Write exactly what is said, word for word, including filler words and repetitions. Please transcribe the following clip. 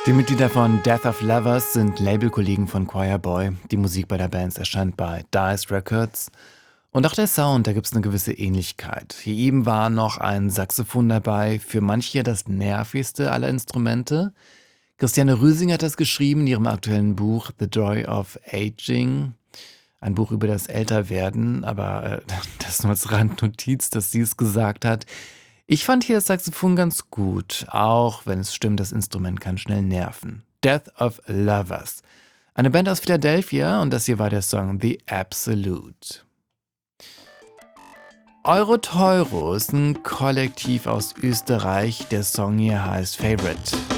Die Mitglieder von Death of Lovers sind Labelkollegen von Choir Boy. Die Musik bei der Band erscheint bei Dice Records. Und auch der Sound, da gibt es eine gewisse Ähnlichkeit. Hier eben war noch ein Saxophon dabei, für manche das nervigste aller Instrumente. Christiane Rüsing hat das geschrieben in ihrem aktuellen Buch The Joy of Aging. Ein Buch über das Älterwerden, aber äh, das nur als Randnotiz, dass sie es gesagt hat. Ich fand hier das Saxophon ganz gut, auch wenn es stimmt, das Instrument kann schnell nerven. Death of Lovers. Eine Band aus Philadelphia und das hier war der Song The Absolute. Euro Teuro ist ein Kollektiv aus Österreich. Der Song hier heißt Favorite.